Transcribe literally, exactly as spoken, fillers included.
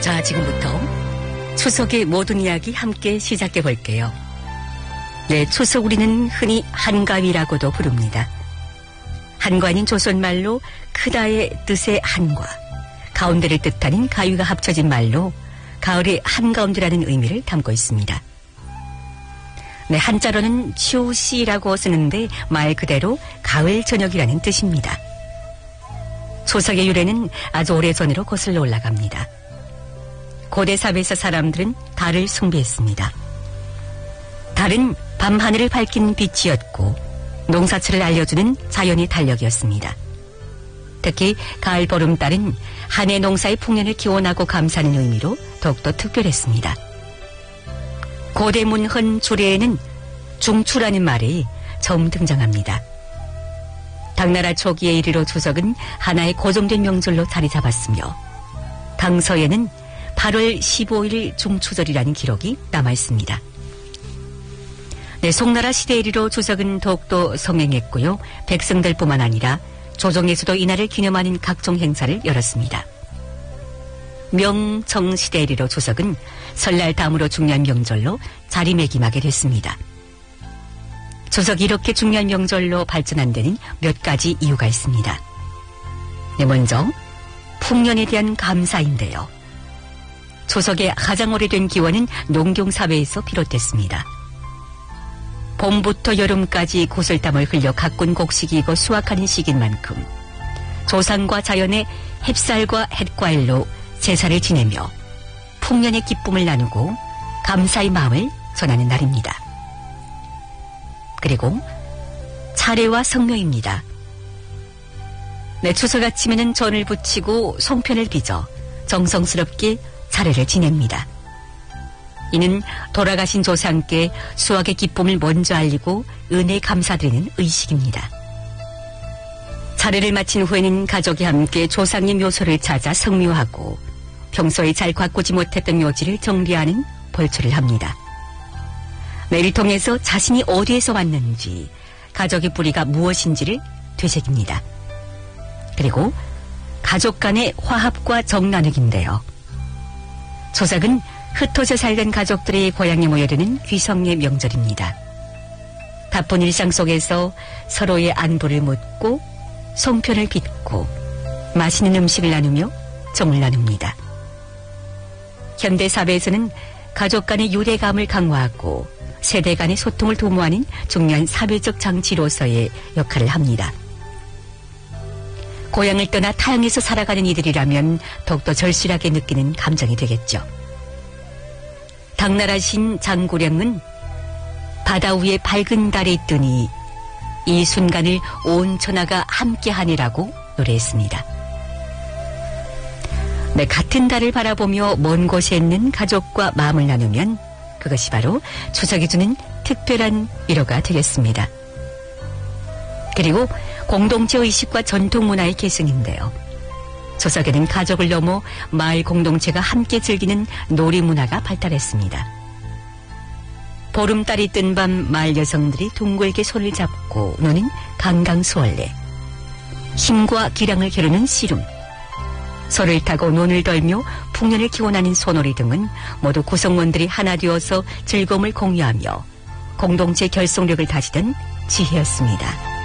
자, 지금부터 추석의 모든 이야기 함께 시작해 볼게요. 네, 추석 우리는 흔히 한가위라고도 부릅니다. 한관인 조선말로 크다의 뜻의 한과, 가운데를 뜻하는 가위가 합쳐진 말로 가을의 한가운데라는 의미를 담고 있습니다. 네, 한자로는 치오시라고 쓰는데 말 그대로 가을 저녁이라는 뜻입니다. 추석의 유래는 아주 오래전으로 거슬러 올라갑니다. 고대 사회에서 사람들은 달을 숭배했습니다. 달은 밤하늘을 밝힌 빛이었고 농사철을 알려주는 자연의 달력이었습니다. 특히 가을 보름달은 한 해 농사의 풍년을 기원하고 감사하는 의미로 더욱더 특별했습니다. 고대 문헌 주례에는 중추라는 말이 처음 등장합니다. 당나라 초기에 이르러 추석은 하나의 고정된 명절로 자리 잡았으며 당서에는 팔월 십오일 중추절이라는 기록이 남아있습니다. 네, 송나라 시대에 이르러 추석은 더욱더 성행했고요. 백성들뿐만 아니라 조정에서도 이날을 기념하는 각종 행사를 열었습니다. 명청 시대에 이르러 추석은 설날 다음으로 중요한 명절로 자리매김하게 됐습니다. 추석이 이렇게 중요한 명절로 발전한 데는 몇 가지 이유가 있습니다. 네, 먼저 풍년에 대한 감사인데요. 추석의 가장 오래된 기원은 농경사회에서 비롯됐습니다. 봄부터 여름까지 구슬땀을 흘려 가꾼 곡식이고 수확하는 시기인 만큼 조상과 자연의 햇살과 햇과일로 제사를 지내며 풍년의 기쁨을 나누고 감사의 마음을 전하는 날입니다. 그리고 차례와 성묘입니다. 네, 추석 아침에는 전을 부치고 송편을 빚어 정성스럽게 차례를 지냅니다. 이는 돌아가신 조상께 수확의 기쁨을 먼저 알리고 은혜 감사드리는 의식입니다. 차례를 마친 후에는 가족이 함께 조상의 묘소를 찾아 성묘하고 평소에 잘 가꾸지 못했던 묘지를 정리하는 벌초를 합니다. 이를 통해서 자신이 어디에서 왔는지, 가족의 뿌리가 무엇인지를 되새깁니다. 그리고 가족 간의 화합과 정나누기인데요. 추석은 흩어져 살던 가족들이 고향에 모여드는 귀성의 명절입니다. 바쁜 일상 속에서 서로의 안부를 묻고 송편을 빚고 맛있는 음식을 나누며 정을 나눕니다. 현대 사회에서는 가족 간의 유대감을 강화하고 세대 간의 소통을 도모하는 중요한 사회적 장치로서의 역할을 합니다. 고향을 떠나 타향에서 살아가는 이들이라면 더욱더 절실하게 느끼는 감정이 되겠죠. 당나라 신 장구령은 바다 위에 밝은 달이 뜨니 이 순간을 온 천하가 함께하니라고 노래했습니다. 네, 같은 달을 바라보며 먼 곳에 있는 가족과 마음을 나누면 그것이 바로 추석이 주는 특별한 위로가 되겠습니다. 그리고 공동체 의식과 전통 문화의 계승인데요. 추석에는 가족을 넘어 마을 공동체가 함께 즐기는 놀이 문화가 발달했습니다. 보름달이 뜬 밤 마을 여성들이 둥글게 손을 잡고 노는 강강수월래, 힘과 기량을 겨루는 씨름, 소를 타고 논을 덜며 풍년을 기원하는 소놀이 등은 모두 구성원들이 하나 되어서 즐거움을 공유하며 공동체 결속력을 다지던 지혜였습니다.